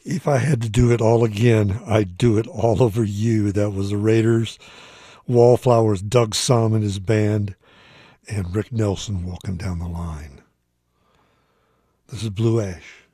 If I had to do it all again, I'd do it all over you. That was the Raiders, Wallflowers, Doug Sahm and his band, and Rick Nelson walking down the line. This is Blue Ash.